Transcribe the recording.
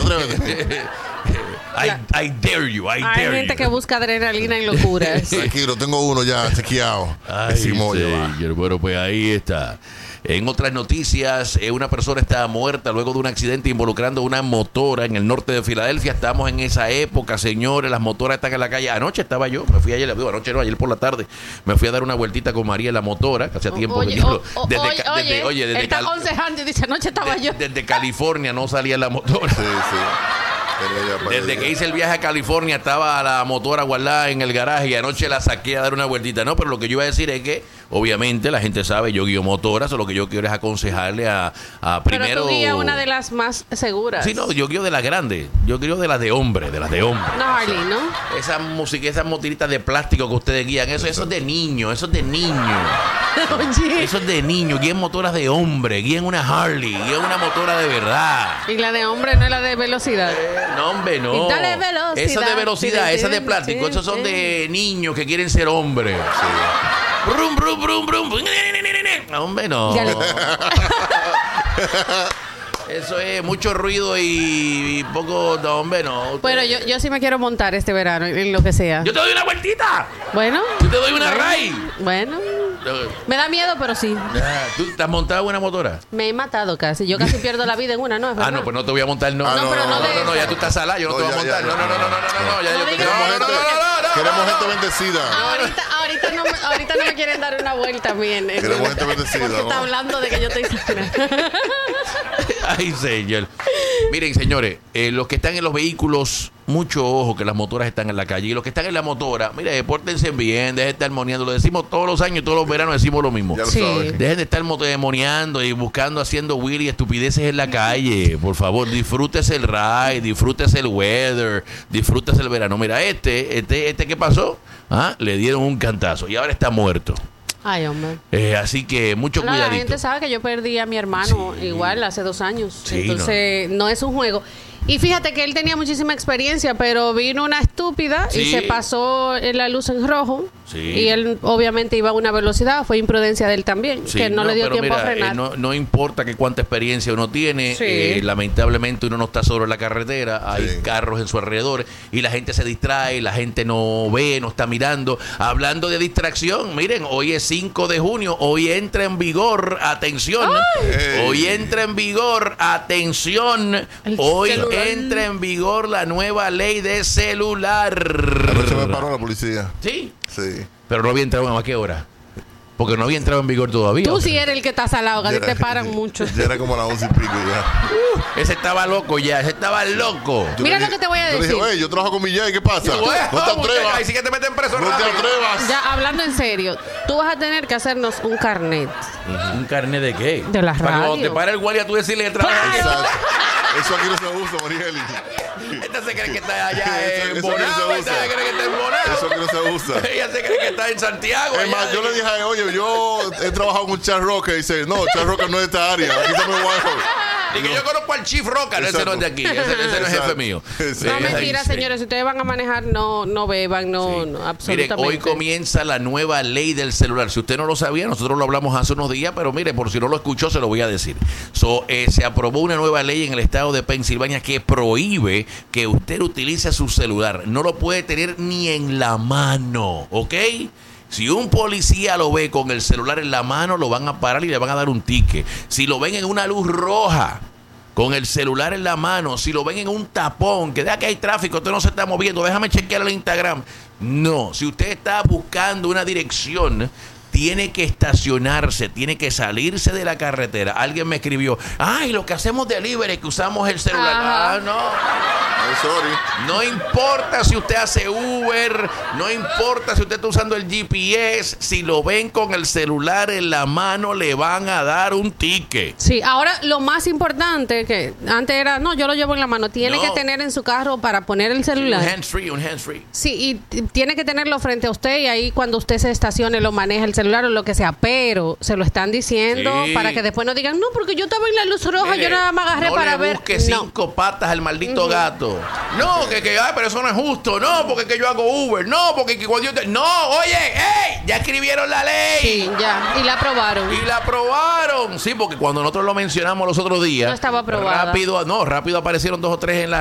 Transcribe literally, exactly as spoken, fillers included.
atrévete. I, I dare you, I dare Hay gente you. que busca adrenalina en locuras. Tranquilo, tengo uno ya chequeado. Ay, señor. Bueno, pues ahí está. En otras noticias, eh, una persona está muerta luego de un accidente involucrando una motora en el norte de Filadelfia. Estamos en esa época, señores. Las motoras están en la calle. Anoche estaba yo, me fui ayer, digo, anoche no, ayer por la tarde, me fui a dar una vueltita con María en la motora, que hacía tiempo Oye, que o- o- desde, oye, ca- desde, oye, oye, desde, él está Cal- aconsejando y dice, anoche estaba de- yo. desde California no salía la motora. Sí, sí. Tenía ya para Desde allá. que hice el viaje a California estaba la motora guardada en el garaje y anoche la saqué a dar una vueltita. No, pero lo que yo iba a decir es que obviamente la gente sabe, yo guío motoras, o lo que yo quiero es aconsejarle a, a primero... Pero tú guías una de las más seguras. Sí, no, yo guío de las grandes, yo guío de las de hombre, de las de hombre. No, Harley, ¿no? Esas música, esas motiritas de plástico que ustedes guían, eso, eso es de niño, eso es de niño. Oye. Eso es de niño, guíen motoras de hombre, guíen una Harley, guíen una motora de verdad. Y la de hombre no es la de velocidad. No, hombre, no. Y dale velocidad. Esa de velocidad, Sí, esa de sí, plástico, sí, esos son sí. de niños que quieren ser hombres. Brum, brum, brum, brum. No, hombre, no. Ya lo- Eso es mucho ruido y, y poco, no, hombre, no. Bueno, yo, yo sí me quiero montar este verano en lo que sea. Yo te doy una vueltita. Bueno. Yo te doy una ray. Bueno. Me da miedo, pero sí. ¿Tú te has montado una motora? Me he matado casi. Yo casi pierdo la vida en una, ¿no? ¿Es Ah, verdad? no, pues no te voy a montar, no. Ah, no, no, pero no, no, no, no, no, no, ya no. tú estás salada, yo no, No, te voy a ya, montar. ya, no, no, no, no, no, no, no, ya No yo te digas no, Queremos no, gente, no, no, no, queremos no, gente no. bendecida. Ahorita, ahorita, no, me- ahorita no me quieren dar una vuelta bien. ¿eh? Queremos gente bendecida, Porque ¿no? está hablando de que yo estoy sana. Ay, señor. Miren, señores, eh, los que están en los vehículos, mucho ojo que las motoras están en la calle. Y los que están en la motora, mire, pórtense bien, dejen de estar moneando. Lo decimos todos los años, todos los veranos decimos lo mismo. Ya lo Sí. sabes. Dejen de estar moneando y buscando, haciendo Willy estupideces en la calle. Por favor, disfrútese el ride, disfrútese el weather, disfrútese el verano. Mira, este, este, este, ¿qué pasó? ¿Ah? Le dieron un cantazo y ahora está muerto. Ay, hombre. Eh, así que mucho No, la cuidadito. gente sabe que yo perdí a mi hermano Sí. igual hace dos años. Sí, Entonces, no. es un juego. Y fíjate que él tenía muchísima experiencia, pero vino una estúpida y Sí. se pasó en la luz en rojo. Sí. Y él obviamente iba a una velocidad, fue imprudencia de él también, Sí, que no, le dio pero tiempo mira, a frenar. eh, no, no importa que cuánta experiencia uno tiene, Sí. eh, lamentablemente uno no está sobre la carretera, hay Sí. carros en su alrededor y la gente se distrae, la gente no ve, no está mirando. Hablando de distracción, miren, hoy es cinco de junio, hoy entra en vigor, atención, Ey. hoy entra en vigor, atención, El hoy celular. entra en vigor la nueva ley de celular. Anoche me paró la policía. Sí, Sí. pero no había entrado ¿a qué hora? Porque no había entrado en vigor todavía. Tú sí eres el que está salado, que a ti Ya te era- paran mucho. Ya era como las once y pico ya. Ese estaba loco ya, ese estaba loco. Yo Mira le lo dije- que te voy a Yo le decir. dije, oye, yo trabajo con mi Jay, ¿qué pasa? Bueno, No te muchacho, atrevas. ahí sí que te meten preso No te rápido. atrevas. Ya, hablando en serio, tú vas a tener que hacernos un carnet. ¿Un carnet de qué? De la Para cuando radio. te para el guardia tú decirle que trabajas. ¡Claro! Exacto. Eso aquí no se usa, Marieli. Esta se cree que está allá Eso- en eso que no Bonao, se esta usa. se cree que está en Bonao. Eso aquí no se usa. Ella se cree que está en Santiago. Es allá más, de- yo le dije a él, oye, yo he trabajado con Charles Rocker y dice, no, Charles Rocker no es de esta área, aquí estamos en Guajo. Y que yo conozco al Chief Rocker, ese no es de aquí, ese, ese no es jefe Exacto. mío. Exacto. No, Sí, mentira, ahí sí. señores. Si ustedes van a manejar, no, no beban, no, Sí. no, Miren, absolutamente. hoy comienza la nueva ley del celular. Si usted no lo sabía, nosotros lo hablamos hace unos días, pero mire, por si no lo escuchó, se lo voy a decir. So, eh, se aprobó una nueva ley en el estado de Pensilvania que prohíbe que usted utilice su celular. No lo puede tener ni en la mano, ¿ok? Si un policía lo ve con el celular en la mano, lo van a parar y le van a dar un ticket. Si lo ven en una luz roja, con el celular en la mano, si lo ven en un tapón, que vea que hay tráfico, usted no se está moviendo, déjame chequear el Instagram. No, si usted está buscando una dirección, tiene que estacionarse, tiene que salirse de la carretera. Alguien me escribió, ay, lo que hacemos delivery, que usamos el celular. Ajá. Ah, no. I'm sorry. No importa si usted hace Uber, no importa si usted está usando el G P S, si lo ven con el celular en la mano, le van a dar un ticket. Sí, ahora lo más importante que antes era, no, yo lo llevo en la mano, tiene No. que tener en su carro para poner el Un celular. hands free, un hands free. Sí, y t- tiene que tenerlo frente a usted y ahí cuando usted se estacione lo maneja el celular o lo que sea, pero se lo están diciendo Sí. para que después no digan, no, porque yo estaba en la luz roja, Mire, yo nada más agarré no para le ver. busque No. cinco patas al maldito gato. No, que, que, ay, pero eso no es justo. No, porque que yo hago Uber. No, porque que cuando yo te... No, oye, ey, ya escribieron la ley. Sí, ya, y la aprobaron. Y la aprobaron. Sí, porque cuando nosotros lo mencionamos los otros días, No estaba aprobada. rápido, no, rápido aparecieron dos o tres en la